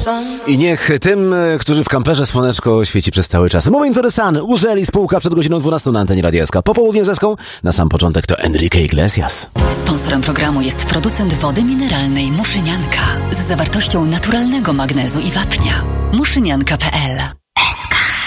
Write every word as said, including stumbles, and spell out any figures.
I niech tym, którzy w kamperze słoneczko świeci przez cały czas. Moment interesalny. Użeli spółka przed godziną dwunastą na antenie Radia S K. Popołudnie zeską. Na sam początek to Enrique Iglesias. Sponsorem programu jest producent wody mineralnej Muszynianka z zawartością naturalnego magnezu i wapnia. muszynianka kropka p l